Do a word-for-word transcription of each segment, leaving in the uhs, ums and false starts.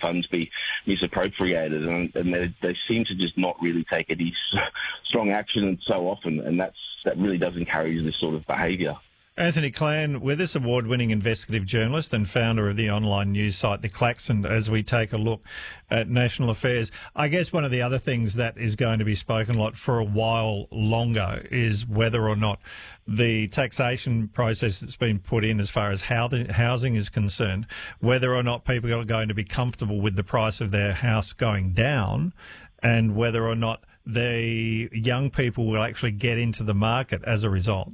funds be misappropriated, and, and they, they seem to just not really take any strong action so often, and that's that really does encourage this sort of behaviour. Anthony Clan, with us, award-winning investigative journalist and founder of the online news site The Klaxon, as we take a look at national affairs. I guess one of the other things that is going to be spoken a lot for a while longer is whether or not the taxation process that's been put in as far as how the housing is concerned, whether or not people are going to be comfortable with the price of their house going down, and whether or not the young people will actually get into the market as a result.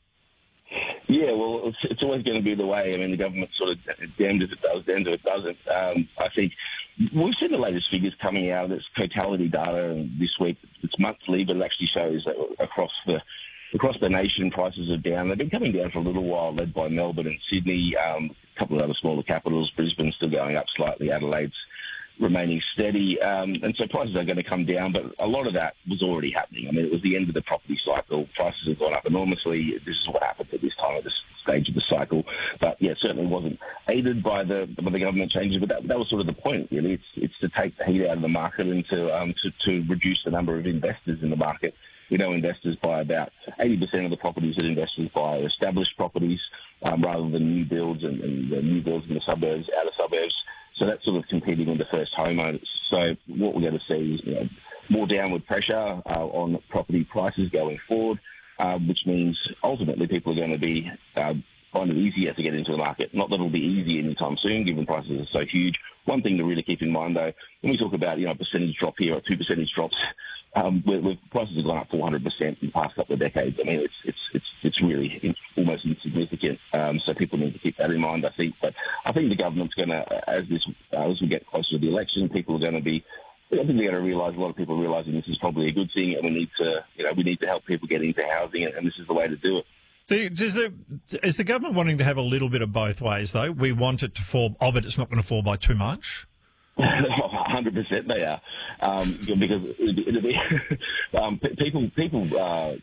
Yeah, well, it's, it's always going to be the way. I mean, the government sort of damned if it does, damned if it doesn't. Um, I think we've seen the latest figures coming out. It's totality data this week. It's monthly, but it actually shows that across the across the nation, prices are down. They've been coming down for a little while, led by Melbourne and Sydney. Um, a couple of other smaller capitals. Brisbane's still going up slightly. Adelaide's remaining steady, um, and so prices are going to come down, but a lot of that was already happening. I mean, it was the end of the property cycle. Prices have gone up enormously. This is what happened at this time of this stage of the cycle. But yeah, it certainly wasn't aided by the by the government changes, but that, that was sort of the point, really. It's it's to take the heat out of the market and to um, to, to reduce the number of investors in the market. We know investors buy about eighty percent of the properties that investors buy are established properties um, rather than new builds and, and the new builds in the suburbs, outer suburbs. So that's sort of competing with the first homeowners. So what we're going to see is, you know, more downward pressure uh, on property prices going forward, uh, which means ultimately people are going to be uh, find it easier to get into the market. Not that it'll be easy anytime soon, given prices are so huge. One thing to really keep in mind, though, when we talk about, you know, a percentage drop here or two percentage drops, um, where, where prices have gone up four hundred percent in the past couple of decades. I mean, it's it's it's it's really it's almost insignificant. Um, so people need to keep that in mind, I think. But I think the government's going to, as this uh, as we get closer to the election, people are going to be. I think they're going to realise, a lot of people realising this is probably a good thing, and we need to, you know, we need to help people get into housing, and, and this is the way to do it. The, does the, is the government wanting to have a little bit of both ways, though? We want it to fall, oh, but it's not going to fall by too much? one hundred percent they are, um, because it'll be, um, people people uh,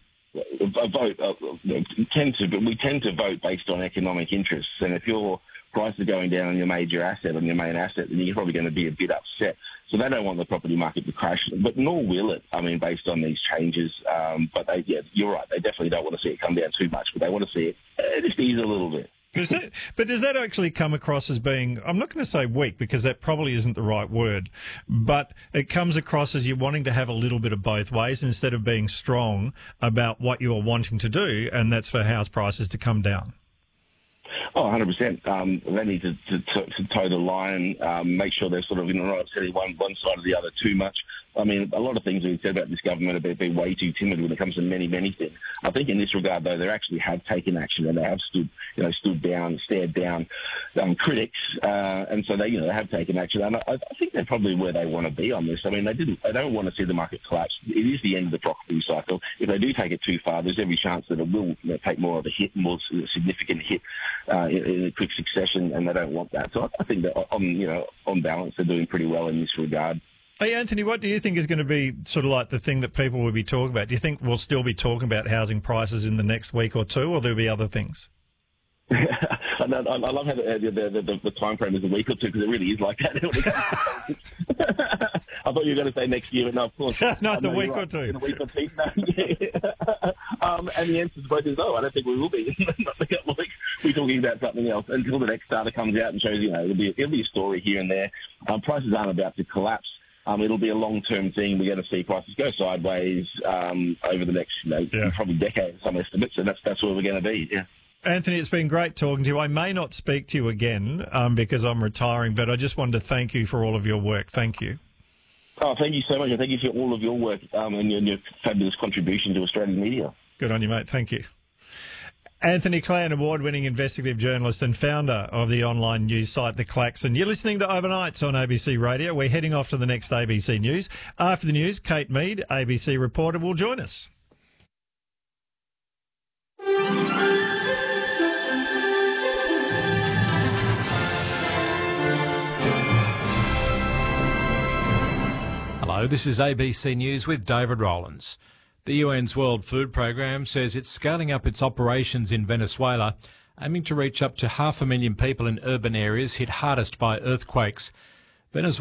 vote uh, tend to, but we tend to vote based on economic interests, and if your price is going down on your major asset, on your main asset, then you're probably going to be a bit upset. So they don't want the property market to crash, but nor will it, I mean, based on these changes. Um, but they, yeah, you're right, they definitely don't want to see it come down too much, but they want to see it uh, just ease a little bit. Does that, but does that actually come across as being, I'm not going to say weak because that probably isn't the right word, but it comes across as you're wanting to have a little bit of both ways instead of being strong about what you are wanting to do, and that's for house prices to come down? Oh, one hundred percent. Um, they need to, to, to toe the line, um, make sure they're sort of, you know, not upsetting one, one side or the other too much. I mean, a lot of things we've said about this government have been way too timid when it comes to many, many things. I think in this regard, though, they actually have taken action and they have stood, you know, stood down, stared down um, critics, uh, and so they, you know, they have taken action. And I, I think they're probably where they want to be on this. I mean, they didn't, they don't want to see the market collapse. It is the end of the property cycle. If they do take it too far, there's every chance that it will, you know, take more of a hit, more significant hit uh, in, in a quick succession, and they don't want that. So I, I think that, on, you know, on balance, they're doing pretty well in this regard. Hey, Anthony, what do you think is going to be sort of like the thing that people will be talking about? Do you think we'll still be talking about housing prices in the next week or two, or there'll be other things? I, know, I love how the, the, the, the time frame is a week or two, because it really is like that. I thought you were going to say next year, but no, of course. no, um, the no, week right. or two. In a week or two. No, yeah. um, and the answer to both is, oh, I don't think we will be. We're talking about something else until the next data comes out and shows, you know, it'll be, it'll be a story here and there. Um, prices aren't about to collapse. Um, it'll be a long-term thing. We're going to see prices go sideways um, over the next, you know, yeah. probably decade, some estimates, and that's that's where we're going to be, yeah. Anthony, it's been great talking to you. I may not speak to you again um, because I'm retiring, but I just wanted to thank you for all of your work. Thank you. Oh, thank you so much, and thank you for all of your work um, and, your, and your fabulous contribution to Australian media. Good on you, mate. Thank you. Anthony Clan, award-winning investigative journalist and founder of the online news site The Klaxon. You're listening to Overnights on A B C Radio. We're heading off to the next A B C News. After the news, Kate Mead, A B C reporter, will join us. Hello, this is A B C News with David Rowlands. The U N's World Food Programme says it's scaling up its operations in Venezuela, aiming to reach up to half a million people in urban areas hit hardest by earthquakes. Venezuela